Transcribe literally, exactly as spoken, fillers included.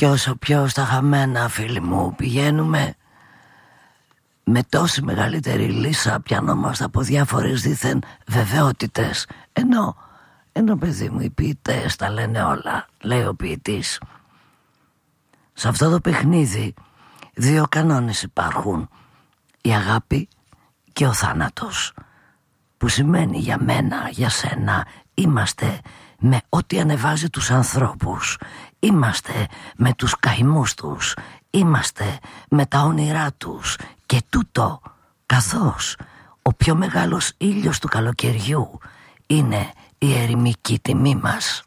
Και όσο πιο στα χαμένα, φίλοι μου, πηγαίνουμε, με τόση μεγαλύτερη λύσα πιανόμαστε από διάφορες δίθεν βεβαιότητες. Ενώ, ενώ παιδί μου, οι ποιητές τα λένε όλα, λέει ο ποιητής. Σε αυτό το παιχνίδι δύο κανόνες υπάρχουν: η αγάπη και ο θάνατος. Που σημαίνει για μένα, για σένα, είμαστε με ό,τι ανεβάζει τους ανθρώπους. Είμαστε με τους καημούς τους. Είμαστε με τα όνειρά τους. Και τούτο καθώς ο πιο μεγάλος ήλιος του καλοκαιριού είναι η ερημική τιμή μας.